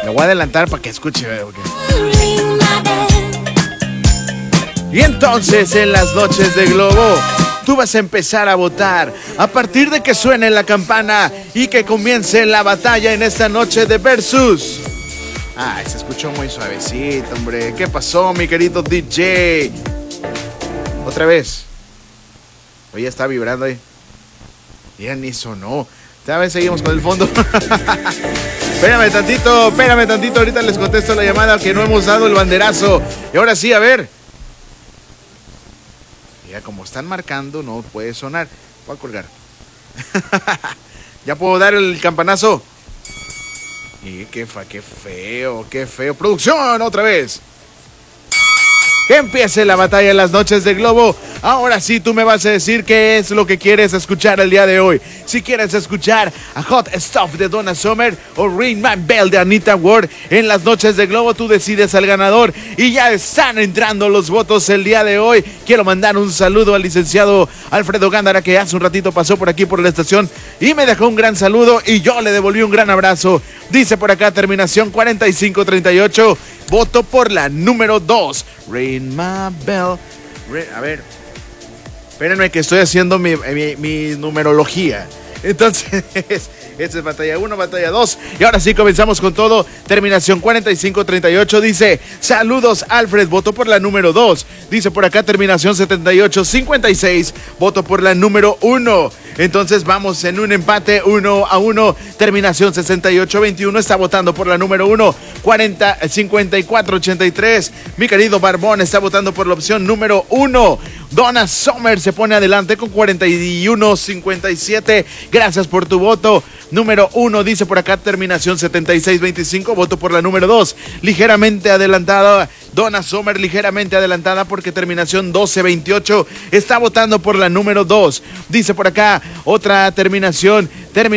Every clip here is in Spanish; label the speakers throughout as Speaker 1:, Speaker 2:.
Speaker 1: Le voy a adelantar para que escuche. Okay. Y entonces, en las noches de Globo, tú vas a empezar a votar a partir de que suene la campana y que comience la batalla en esta noche de Versus. Ay, se escuchó muy suavecito, hombre. ¿Qué pasó, mi querido DJ? Otra vez. Oye, está vibrando ahí. Ya ni sonó. Esta vez seguimos con el fondo. Espérame tantito. Ahorita les contesto la llamada que no hemos dado el banderazo. Y ahora sí, a ver. Ya como están marcando, no puede sonar. Voy a colgar. ¿Ya puedo dar el campanazo? Y qué feo. Producción, otra vez. Que empiece la batalla en las noches de Globo. Ahora sí, tú me vas a decir qué es lo que quieres escuchar el día de hoy. Si quieres escuchar a Hot Stuff de Donna Summer o Ring My Bell de Anita Ward en las noches de Globo, tú decides al ganador. Y ya están entrando los votos el día de hoy. Quiero mandar un saludo al licenciado Alfredo Gándara, que hace un ratito pasó por aquí por la estación y me dejó un gran saludo y yo le devolví un gran abrazo. Dice por acá, terminación 4538. Voto por la número 2. Ring My Bell. A ver. Espérenme que estoy haciendo mi numerología. Entonces, esta es batalla 1, batalla 2. Y ahora sí comenzamos con todo. Terminación 4538. Dice, saludos Alfred, voto por la número 2. Dice por acá, terminación 7856. Voto por la número 1. Entonces vamos en un empate 1-1. Terminación 6821 está votando por la número 1. 5483. Mi querido Barbón está votando por la opción número 1. Donna Summer se pone adelante con 4157. Gracias por tu voto. Número 1, dice por acá, terminación 7625. Voto por la número 2. Ligeramente adelantada. Donna Summer ligeramente adelantada porque terminación 1228 está votando por la número 2. Dice por acá otra terminación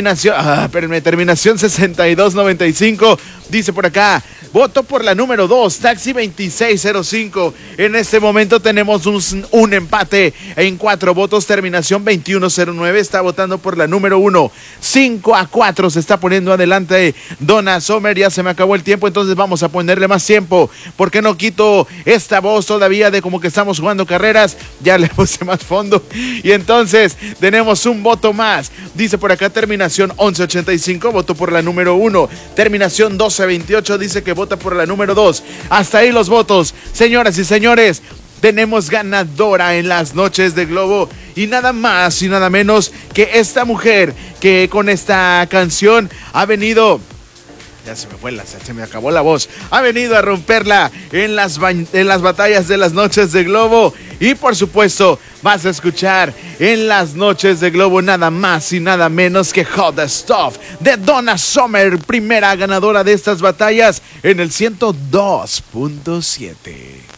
Speaker 1: 6295. Dice por acá, voto por la número 2, Taxi 2605. En este momento tenemos un empate en 4 votos. Terminación 2109 está votando por la número 1. 5-4 se está poniendo adelante Donna Summer. Ya se me acabó el tiempo, entonces vamos a ponerle más tiempo. ¿Por qué no quito esta voz todavía de como que estamos jugando carreras? Ya le puse más fondo. Y entonces tenemos un voto más. Dice por acá, terminación 1185. Voto por la número 1. Terminación 1228 dice que vota por la número 2. Hasta ahí los votos. Señoras y señores, tenemos ganadora en las noches de Globo. Y nada más y nada menos que esta mujer que con esta canción ha venido... Ya se me acabó la voz. Ha venido a romperla en las batallas de las noches de Globo. Y por supuesto, vas a escuchar en las noches de Globo nada más y nada menos que Hot Stuff de Donna Summer, primera ganadora de estas batallas en el 102.7.